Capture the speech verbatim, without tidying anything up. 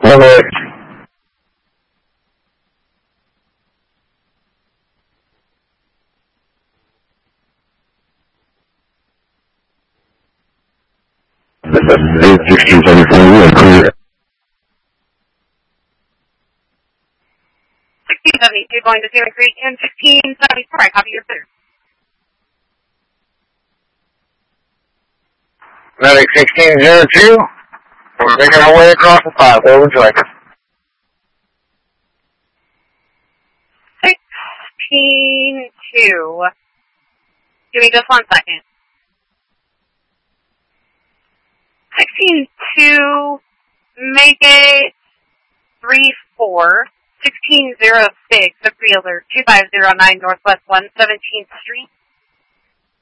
Alert. This is sixteen seventy-four, clear. sixteen seventy-two going to Cedar Creek and sixteen seventy-four. I copy your clear. Medic sixteen oh two. We're making our way across the file. What would you like? sixteen two. Give me just one second. sixteen two, make it three four. sixteen oh six, the fielder, two five zero nine Northwest one seventeenth Street.